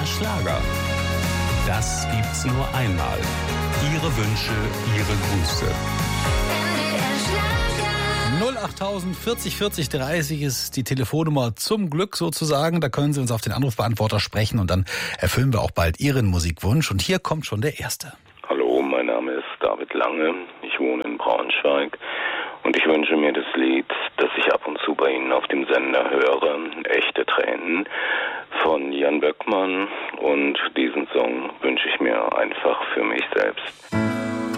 NDR Schlager. Das gibt's nur einmal. Ihre Wünsche, Ihre Grüße. 08000 40 40 30 ist die Telefonnummer zum Glück sozusagen. Da können Sie uns auf den Anrufbeantworter sprechen und dann erfüllen wir auch bald Ihren Musikwunsch. Und hier kommt schon der erste. Hallo, mein Name ist David Lange. Ich wohne in Braunschweig und ich wünsche mir das Lied, das ich ab und zu bei Ihnen auf dem Sender höre, Echte Tränen von Jan Böckmann. Und diesen Song wünsche ich mir einfach für mich selbst.